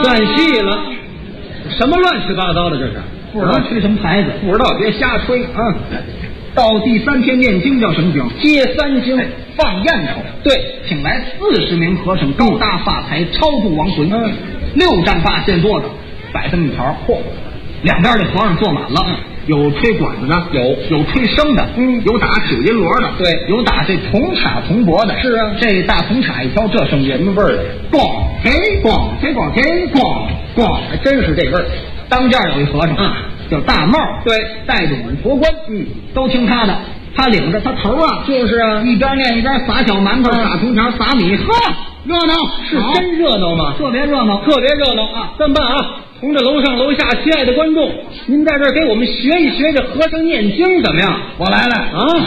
散戏了，什么乱七八糟的这是？ 不知道吹什么牌子， 不知道别瞎吹啊！ 到第3天念经叫什么经？ 接三经， 放焰头。 对， 请来40名和尚，高搭发财，超度亡魂。6站八线桌子，摆这么一条，嚯，两边的和尚坐满了。有吹管子的，有吹笙的，有打九音锣的， 对， 有打这铜镲铜钹的。 是啊， 这大铜镲一挑，这声音什么味儿的？咣嘿咣嘿咣嘿咣咣， 还真是这味儿。 当间有一和尚叫大帽， 对， 戴着五佛冠，都听他的。他领着他头啊， 就是啊， 一边念一边撒小馒头，撒铜条，撒米，呵，热闹， 是真热闹吗？ 特别热闹， 特别热闹啊！这么办啊？同着楼上楼下亲爱的观众，您在这儿给我们学一学这和尚念经怎么样？ 我来了啊！